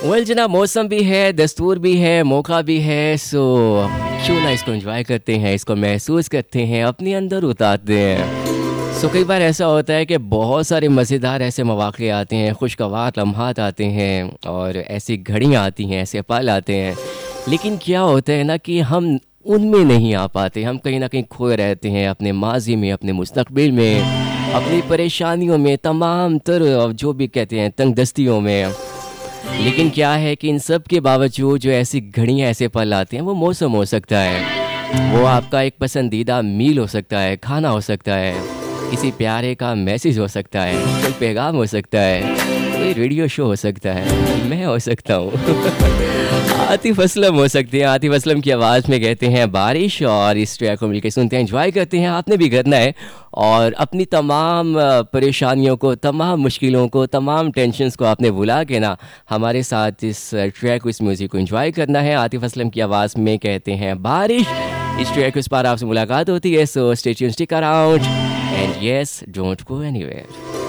जनाब, मौसम भी है, दस्तूर भी है, मौका भी है, सो क्यों ना इसको एंजॉय करते हैं, इसको महसूस करते हैं, अपने अंदर उतारते हैं। कई बार ऐसा होता है कि बहुत सारे मज़ेदार ऐसे मौक़े आते हैं, खुशगवार लम्हात आते हैं और ऐसी घड़ियाँ आती हैं, ऐसे पल आते हैं। लेकिन क्या होता है ना कि हम उनमें नहीं आ पाते, हम कहीं न कहीं खोए रहते हैं अपने माज़ी में, अपने मुस्तक़बिल में, अपनी परेशानियों में, तमाम तर जो भी कहते हैं तंगदस्तियों में। लेकिन क्या है कि इन सब के बावजूद जो ऐसी घड़ियाँ, ऐसे पल आते हैं, वो मौसम हो सकता है, वो आपका एक पसंदीदा मील हो सकता है, खाना हो सकता है, किसी प्यारे का मैसेज हो सकता है, कोई पैगाम हो सकता है, कोई रेडियो शो हो सकता है, मैं हो सकता हूँ। आतिफ असलम हो सकते हैं। आतिफ असलम की आवाज़ में कहते हैं बारिश, और इस ट्रैक को मिलकर सुनते हैं, एंजॉय करते हैं। आपने भी करना है और अपनी तमाम परेशानियों को, तमाम मुश्किलों को, तमाम टेंशन्स को आपने भुला के ना हमारे साथ इस ट्रैक को, इस म्यूज़िक को एंजॉय करना है। आतिफ असलम की आवाज़ में कहते हैं बारिश। इस ट्रैक उस पर आपसे मुलाकात होती है, so stay tuned, stick around and yes, don't go anywhere.